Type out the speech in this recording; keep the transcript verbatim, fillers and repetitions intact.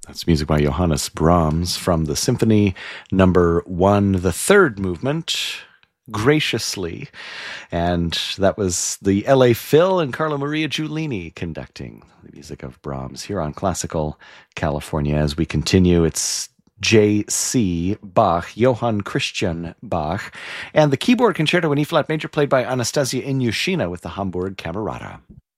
That's music by Johannes Brahms from the Symphony Number One, the third movement, Graciously. And that was the L A Phil and Carlo Maria Giulini conducting the music of Brahms here on Classical California. As we continue, it's J C. Bach, Johann Christian Bach, and the keyboard concerto in E-flat major played by Anastasia Ilyushina with the Hamburg Camerata.